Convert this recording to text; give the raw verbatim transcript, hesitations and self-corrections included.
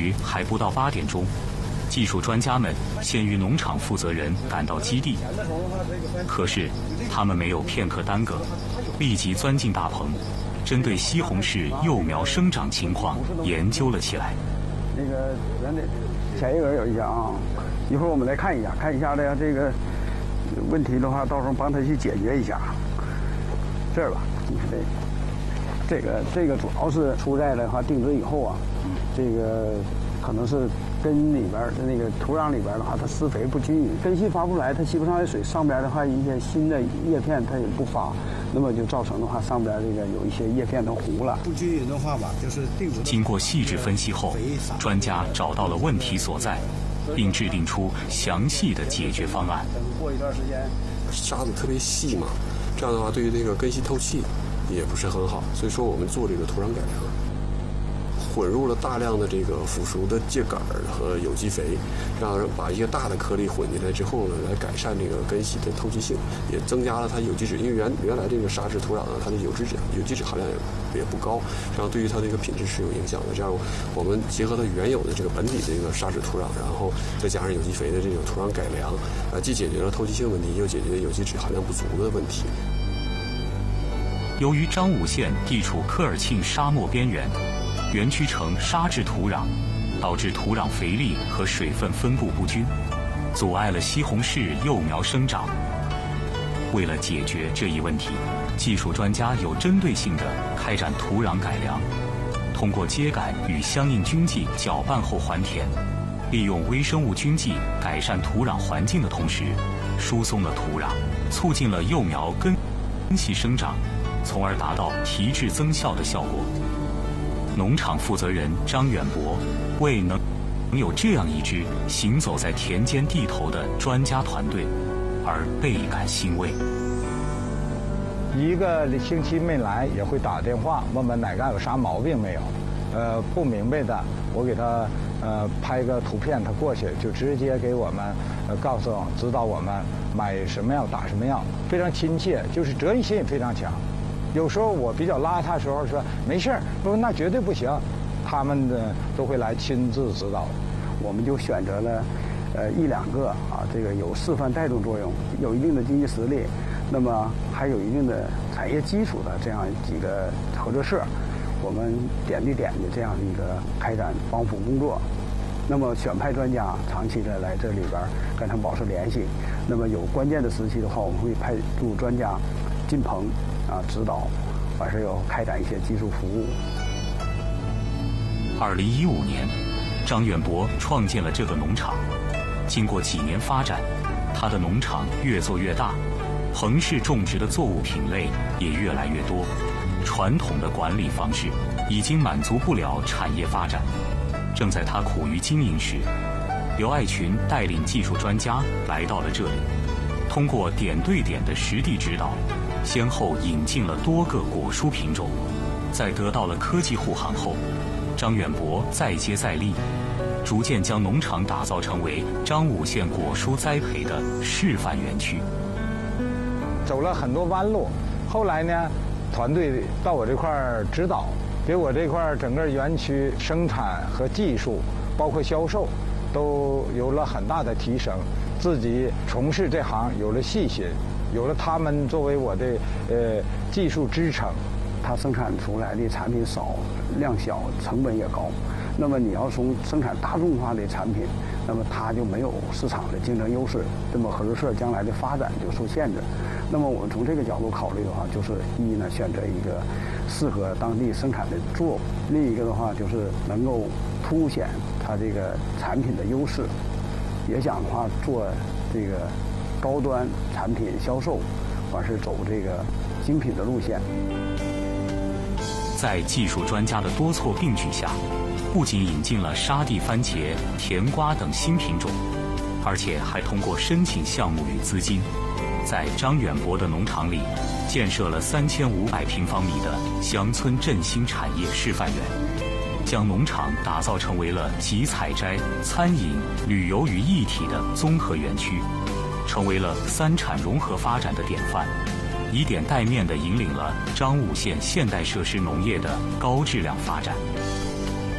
时还不到八点钟，技术专家们先于农场负责人赶到基地，可是他们没有片刻耽搁，立即钻进大棚，针对西红柿幼苗生长情况研究了起来。 那个咱得前一轮有一下啊，一会儿我们来看一下，看一下的这个问题的话，到时候帮他去解决一下。这儿吧，你看这个，这个这个主要是出在的话定植以后啊，这个可能是根里边的那个土壤里边的话，它施肥不均匀，根系发不出来，它吸不上来水，上边的话一些新的叶片它也不发，那么就造成的话上边这个有一些叶片都糊了。 不均匀的话吧，就是定植。 经过细致分析后，专家找到了问题所在，并制定出详细的解决方案。 等过一段时间， 沙子特别细嘛，这样的话对于这个根系透气也不是很好，所以说我们做这个土壤改良，混入了大量的这个腐熟的秸秆和有机肥，让把一些大的颗粒混进来之后呢，来改善这个根系的透气性，也增加了它有机质。因为原原来这个沙质土壤呢，它的有机质有机质含量也也不高，这样对于它的一个品质是有影响的。这样我们结合它原有的这个本体的这个沙质土壤，然后再加上有机肥的这种土壤改良，啊，既解决了透气性问题，又解决有机质含量不足的问题。 由于张武县地处科尔沁沙漠边缘，园区呈沙质土壤，导致土壤肥力和水分分布不均，阻碍了西红柿幼苗生长。为了解决这一问题，技术专家有针对性地开展土壤改良，通过秸秆与相应菌剂搅拌后还田，利用微生物菌剂改善土壤环境的同时，疏松了土壤，促进了幼苗根系生长，从而达到提质增效的效果。农场负责人张远博为能能有这样一支行走在田间地头的专家团队而倍感欣慰。 一个星期没来也会打电话问问哪嘎有啥毛病没有，呃，不明白的我给他呃拍个图片，他过去就直接给我们呃告诉指导我们买什么药打什么药，非常亲切，就是责任心也非常强。有时候我比较邋遢的时候说没事儿，说那绝对不行，他们呢都会来亲自指导。 我们就选择了呃一两个啊，这个有示范带动作用，有一定的经济实力，那么还有一定的产业基础的这样几个合作社，我们点对点的这样一个开展帮扶工作。那么选派专家长期的来这里边跟他们保持联系，那么有关键的时期的话，我们会派驻专家进棚啊指导，完事又开展一些技术服务。 二零一五年，张远博创建了这个农场。经过几年发展，他的农场越做越大，棚式种植的作物品类也越来越多。传统的管理方式已经满足不了产业发展。正在他苦于经营时，刘爱群带领技术专家来到了这里，通过点对点的实地指导，先后引进了多个果蔬品种。在得到了科技护航后，张远博再接再厉，逐渐将农场打造成为张武县果蔬栽培的示范园区。 走了很多弯路，后来呢，团队到我这块儿指导，给我这块儿整个园区生产和技术，包括销售，都有了很大的提升。自己从事这行有了信心，有了他们作为我的呃技术支撑。 它生产出来的产品少、量小、成本也高。那么你要从生产大众化的产品，那么它就没有市场的竞争优势，那么合作社将来的发展就受限制。那么我们从这个角度考虑的话，就是一呢，选择一个适合当地生产的作物；另一个的话，就是能够凸显它这个产品的优势，也想的话做这个高端产品销售，完是走这个精品的路线。 在技术专家的多措并举下，不仅引进了沙地番茄、甜瓜等新品种，而且还通过申请项目与资金，在张远博的农场里建设了三千五百平方米的乡村振兴产业示范园，将农场打造成为了集采摘、餐饮、旅游于一体的综合园区，成为了三产融合发展的典范，以点带面地引领了张武县现代设施农业的高质量发展。